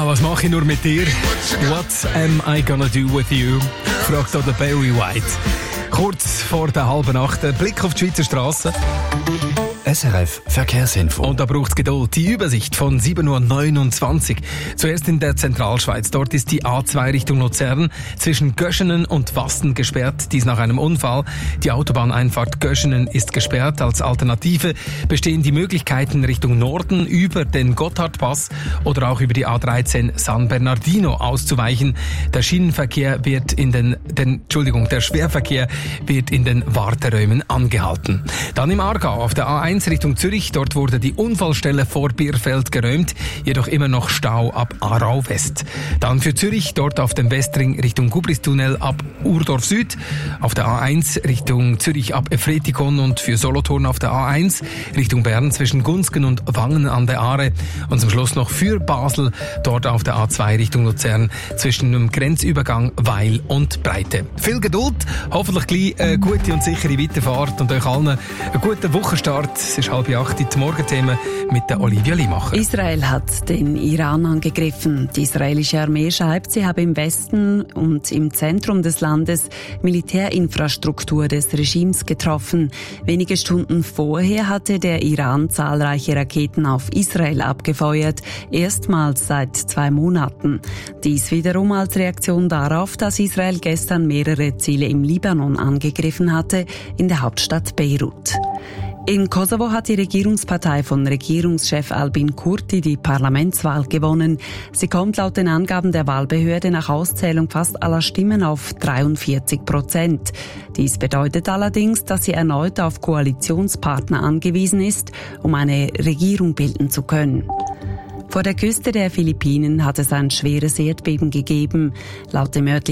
was mache ich nur mit dir? What am I gonna do with you? Fragt da der Barry White. Kurz vor der 7:30, Blick auf die Schweizer Strassen. SRF Verkehrsinfo. Und da braucht es Geduld. Die Übersicht von 7:29 Uhr. Zuerst in der Zentralschweiz. Dort ist die A2 Richtung Luzern zwischen Göschenen und Wasten gesperrt. Dies nach einem Unfall. Die Autobahneinfahrt Göschenen ist gesperrt. Als Alternative bestehen die Möglichkeiten Richtung Norden über den Gotthardpass oder auch über die A13 San Bernardino auszuweichen. Der Schienenverkehr wird der Schwerverkehr wird in den Warteräumen angehalten. Dann im Aargau auf der A1 Richtung Zürich. Dort wurde die Unfallstelle vor Bierfeld geräumt, jedoch immer noch Stau ab Aarau West. Dann für Zürich, dort auf dem Westring Richtung Gubristunnel ab Urdorf Süd. Auf der A1 Richtung Zürich ab Efretikon und für Solothurn auf der A1 Richtung Bern zwischen Gunzgen und Wangen an der Aare. Und zum Schluss noch für Basel, dort auf der A2 Richtung Luzern zwischen dem Grenzübergang Weil und Breite. Viel Geduld, hoffentlich gleich eine gute und sichere Weiterfahrt und euch allen einen guten Wochenstart. Es ist 7:30 die Morgenthemen mit der Olivia Limacher. Israel hat den Iran angegriffen. Die israelische Armee schreibt, sie habe im Westen und im Zentrum des Landes Militärinfrastruktur des Regimes getroffen. Wenige Stunden vorher hatte der Iran zahlreiche Raketen auf Israel abgefeuert, erstmals seit 2 Monaten. Dies wiederum als Reaktion darauf, dass Israel gestern mehrere Ziele im Libanon angegriffen hatte, in der Hauptstadt Beirut. In Kosovo hat die Regierungspartei von Regierungschef Albin Kurti die Parlamentswahl gewonnen. Sie kommt laut den Angaben der Wahlbehörde nach Auszählung fast aller Stimmen auf 43%. Dies bedeutet allerdings, dass sie erneut auf Koalitionspartner angewiesen ist, um eine Regierung bilden zu können. Vor der Küste der Philippinen hat es ein schweres Erdbeben gegeben. Laut dem örtlichen